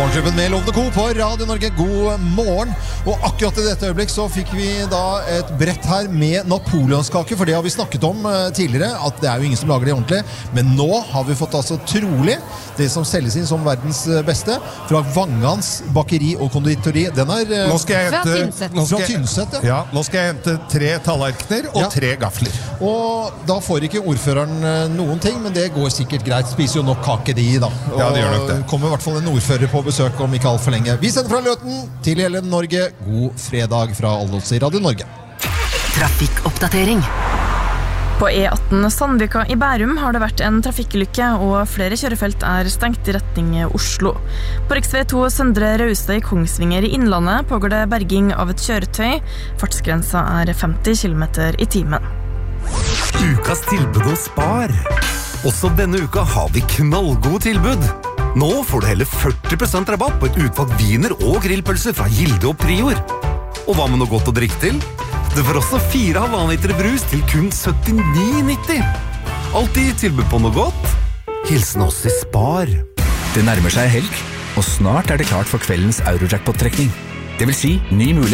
Morgenklubben med Lovende Co på Radio Norge. God morgen. Og akkurat i dette øyeblikk så fikk vi da et brett her med napoleonskake, for det har vi snakket om tidligere, at det jo ingen som lager det ordentlig. Men nå har vi fått altså trolig det som selges inn som verdens beste, fra Vangans bakeri og konditori. Den Nå skal jeg hente, fra Tynset, ja, nå skal jeg hente 3 tallerkener og 3 gafler. Og da får ikke ordføreren noen ting, men det går sikkert greit. Spiser jo nok kake de da. Og ja, det gjør nok det. Kommer i hvert fall en ordfører på besøk om ikke alt for lenge. Vi sender fra Løten til hele Norge. God fredag fra alle oss i Radio Norge. Trafikkoppdatering. På E18 Sandvika i Bærum har det vært en trafikkulykke, og flere kjørefelt stengt i retning Oslo. På riksvei 2 Søndre Rauste i Kongsvinger i Innlandet pågår det berging av et kjøretøy. Fartsgrensa 50 km i timen. Ukas tilbud hos Spar. Også denne uka har vi knallgode tilbud. Nå får du hele 40% rabatt på et utvalgt viner og grillpølser fra Gilde og Prior. Og hva med noe godt å drikke til? Du får også 4,5 liter brus til kun 79,90. Alltid tilbud på noe godt. Hilsen oss i Spar. Det nærmer seg helg, og snart det klart for kveldens Eurojackpot-trekning. Det vil si ny mulighet